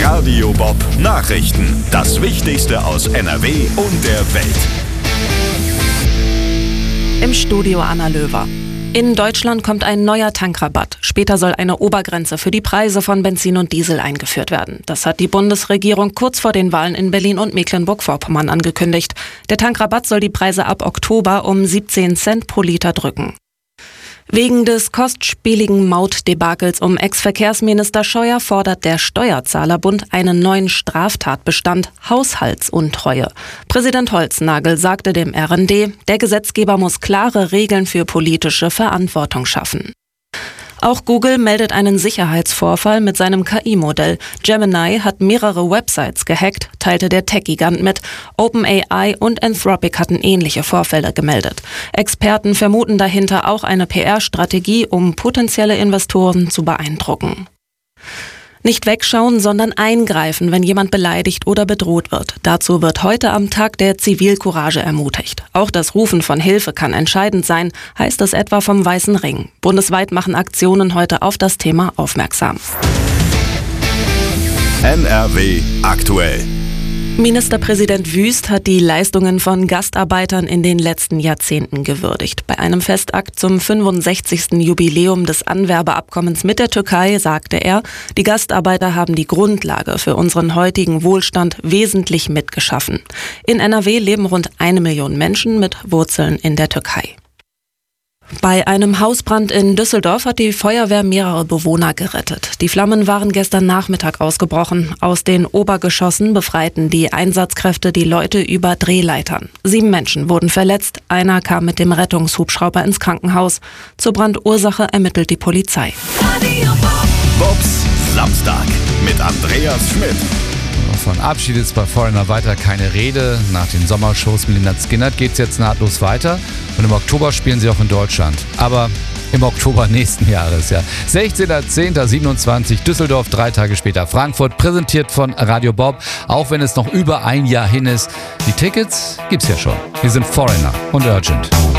Radio Bob Nachrichten. Das Wichtigste aus NRW und der Welt. Im Studio Anna Löwer. In Deutschland kommt ein neuer Tankrabatt. Später soll eine Obergrenze für die Preise von Benzin und Diesel eingeführt werden. Das hat die Bundesregierung kurz vor den Wahlen in Berlin und Mecklenburg-Vorpommern angekündigt. Der Tankrabatt soll die Preise ab Oktober um 17 Cent pro Liter drücken. Wegen des kostspieligen Mautdebakels um Ex-Verkehrsminister Scheuer fordert der Steuerzahlerbund einen neuen Straftatbestand Haushaltsuntreue. Präsident Holznagel sagte dem RND, der Gesetzgeber muss klare Regeln für politische Verantwortung schaffen. Auch Google meldet einen Sicherheitsvorfall mit seinem KI-Modell. Gemini hat mehrere Websites gehackt, teilte der Tech-Gigant mit. OpenAI und Anthropic hatten ähnliche Vorfälle gemeldet. Experten vermuten dahinter auch eine PR-Strategie, um potenzielle Investoren zu beeindrucken. Nicht wegschauen, sondern eingreifen, wenn jemand beleidigt oder bedroht wird. Dazu wird heute am Tag der Zivilcourage ermutigt. Auch das Rufen von Hilfe kann entscheidend sein, heißt es etwa vom Weißen Ring. Bundesweit machen Aktionen heute auf das Thema aufmerksam. NRW aktuell. Ministerpräsident Wüst hat die Leistungen von Gastarbeitern in den letzten Jahrzehnten gewürdigt. Bei einem Festakt zum 65. Jubiläum des Anwerbeabkommens mit der Türkei sagte er, die Gastarbeiter haben die Grundlage für unseren heutigen Wohlstand wesentlich mitgeschaffen. In NRW leben rund 1 Million Menschen mit Wurzeln in der Türkei. Bei einem Hausbrand in Düsseldorf hat die Feuerwehr mehrere Bewohner gerettet. Die Flammen waren gestern Nachmittag ausgebrochen. Aus den Obergeschossen befreiten die Einsatzkräfte die Leute über Drehleitern. 7 Menschen wurden verletzt. Einer kam mit dem Rettungshubschrauber ins Krankenhaus. Zur Brandursache ermittelt die Polizei. Bobs Samstag mit Andreas Schmidt. Von Abschied ist bei Foreigner weiter keine Rede. Nach den Sommershows mit Lynyrd Skynyrd geht es jetzt nahtlos weiter. Und im Oktober spielen sie auch in Deutschland. Aber im Oktober nächsten Jahres, ja. 16.10.27 Düsseldorf, 3 Tage später Frankfurt, präsentiert von Radio Bob. Auch wenn es noch über ein Jahr hin ist. Die Tickets gibt's ja schon. Wir sind Foreigner und Urgent.